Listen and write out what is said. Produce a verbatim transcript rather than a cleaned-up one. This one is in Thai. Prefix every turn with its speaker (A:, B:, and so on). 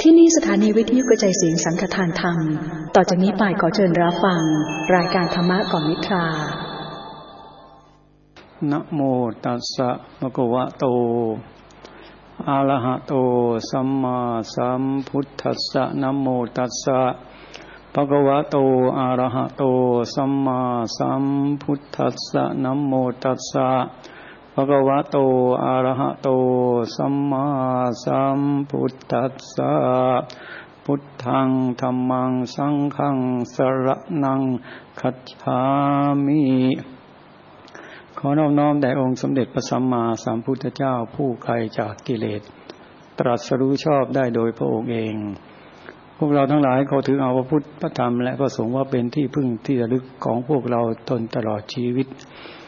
A: ที่นี่สถานีวิทยุกระจายเสียงสังฆทานธรรมต่อจากนี้ไปขอเชิญรับฟังรายการธรรมะก่อนนิทรา
B: นะโมตัสสะภะคะวะโตอะระหะโตสัมมาสัมพุทธัสสะนะโมตัสสะภะคะวะโตอะระหะโตสัมมาสัมพุทธัสสะนะโมตัสสะภะคะวะโตอะระหะโตสัมมาสัมพุทธัสสะพุทธังธัมมังสังฆังสรณังคัจฉามิขอน้อมน้อมแด่องค์สมเด็จพระสัมมาสัมพุทธเจ้าผู้ไกลจากกิเลสตรัสรู้ชอบได้โดยพระองค์เองพวกเราทั้งหลายขอถือเอาพระพุทธพระธรรมและพระสงฆ์ว่าเป็นที่พึ่งที่ระลึกของพวกเราตนตลอดชีวิต